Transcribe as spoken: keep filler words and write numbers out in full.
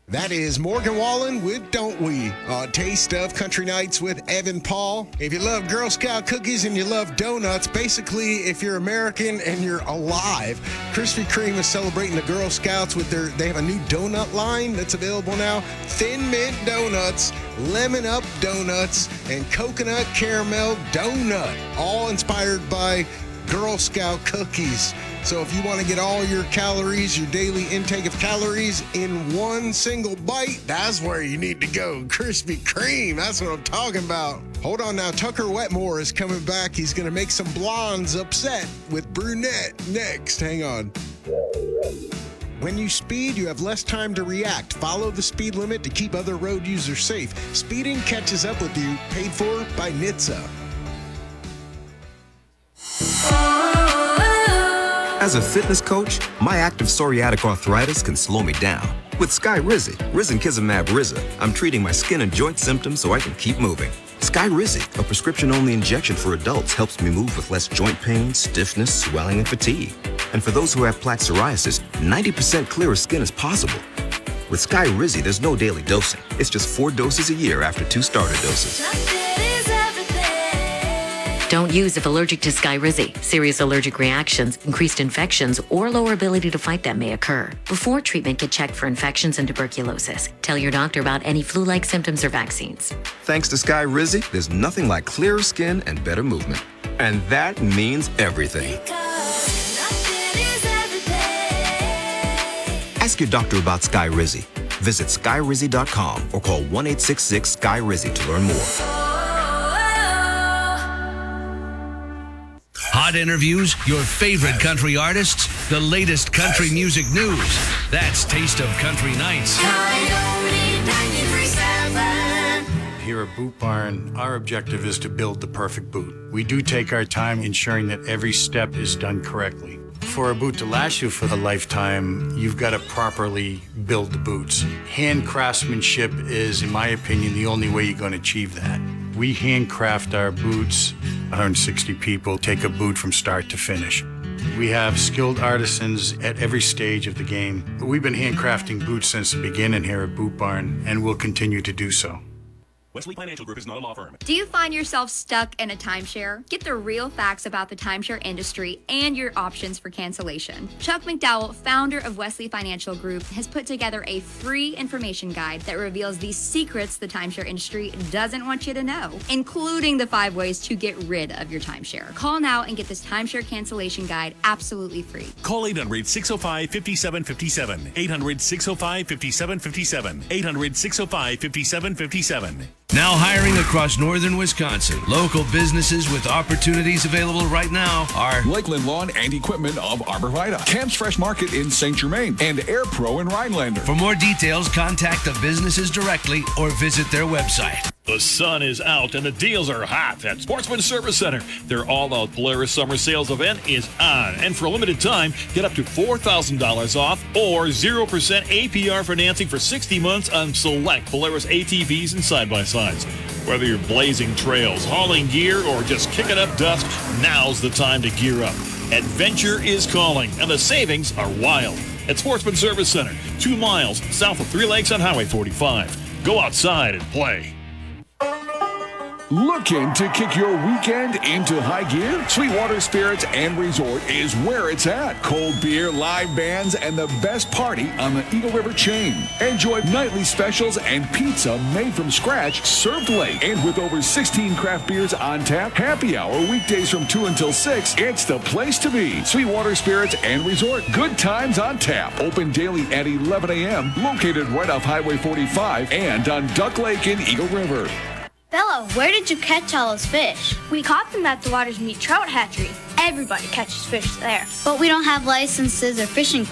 That is Morgan Wallen with Don't We? A taste of Country Nights with Evan Paul. If you love Girl Scout cookies and you love donuts, basically if you're American and you're alive, Krispy Kreme is celebrating the Girl Scouts with their, they have a new donut line that's available now. Thin Mint Donuts, Lemon Up Donuts, and Coconut Caramel Donut. All inspired by Girl Scout cookies. So if you want to get all your calories, your daily intake of calories in one single bite, that's where you need to go. Krispy Kreme, that's what I'm talking about. Hold on now, Tucker Wetmore is coming back. He's going to make some blondes upset with brunette next. Hang on. When you speed, you have less time to react. Follow the speed limit to keep other road users safe. Speeding catches up with you. Paid for by N H T S A. As a fitness coach, my active psoriatic arthritis can slow me down. With Skyrizi, Risankizumab Riza, I'm treating my skin and joint symptoms so I can keep moving. Skyrizi, a prescription-only injection for adults, helps me move with less joint pain, stiffness, swelling, and fatigue. And for those who have plaque psoriasis, ninety percent clearer skin is possible. With Skyrizi, there's no daily dosing. It's just four doses a year after two starter doses. Don't use if allergic to Skyrizi. Serious allergic reactions, increased infections, or lower ability to fight them may occur. Before treatment, get checked for infections and tuberculosis. Tell your doctor about any flu-like symptoms or vaccines. Thanks to Skyrizi, there's nothing like clearer skin and better movement. And that means everything. Ask your doctor about Skyrizi. Visit Skyrizi dot com or call one eight six six Skyrizi to learn more. Hot interviews, your favorite country artists, the latest country music news. That's Taste of Country Nights. Here at Boot Barn, our objective is to build the perfect boot. We do take our time ensuring that every step is done correctly. For a boot to last you for a lifetime, you've got to properly build the boots. Hand craftsmanship is, in my opinion, the only way you're going to achieve that. We handcraft our boots. one hundred sixty people take a boot from start to finish. We have skilled artisans at every stage of the game. We've been handcrafting boots since the beginning here at Boot Barn, and we'll continue to do so. Wesley Financial Group is not a law firm. Do you find yourself stuck in a timeshare? Get the real facts about the timeshare industry and your options for cancellation. Chuck McDowell, founder of Wesley Financial Group, has put together a free information guide that reveals the secrets the timeshare industry doesn't want you to know, including the five ways to get rid of your timeshare. Call now and get this timeshare cancellation guide absolutely free. Call eight hundred, six oh five, five seven five seven. eight hundred, six oh five, five seven five seven. eight hundred, six oh five, five seven five seven. Now hiring across northern Wisconsin. Local businesses with opportunities available right now are Lakeland Lawn and Equipment of Arbor Vitae, Camp's Fresh Market in Saint Germain, and Air Pro in Rhinelander. For more details, contact the businesses directly or visit their website. The sun is out and the deals are hot at Sportsman Service Center. Their all-out Polaris Summer Sales event is on. And for a limited time, get up to four thousand dollars off or zero percent A P R financing for sixty months on select Polaris A T Vs and side-by-sides. Whether you're blazing trails, hauling gear, or just kicking up dust, now's the time to gear up. Adventure is calling, and the savings are wild. At Sportsman Service Center, two miles south of Three Lakes on Highway forty-five. Go outside and play. Looking to kick your weekend into high gear? Sweetwater Spirits and Resort is where it's at. Cold beer, live bands, and the best party on the Eagle River chain. Enjoy nightly specials and pizza made from scratch, served late. And with over sixteen craft beers on tap, happy hour weekdays from two until six, it's the place to be. Sweetwater Spirits and Resort. Good times on tap. Open daily at eleven a.m. Located right off Highway forty-five and on Duck Lake in Eagle River. Bella, where did you catch all those fish? We caught them at the Waters Meat Trout Hatchery. Everybody catches fish there. But we don't have licenses or fishing